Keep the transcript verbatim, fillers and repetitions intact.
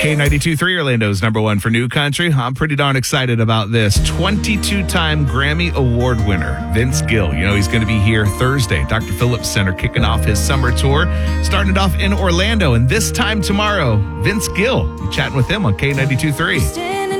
K ninety-two point three Orlando's number one for new country. I'm pretty darn excited about this. twenty-two-time Grammy Award winner, Vince Gill. You know, he's going to be here Thursday. Doctor Phillips Center kicking off his summer tour, starting it off in Orlando. And this time tomorrow, Vince Gill. You're chatting with him on K ninety-two point three.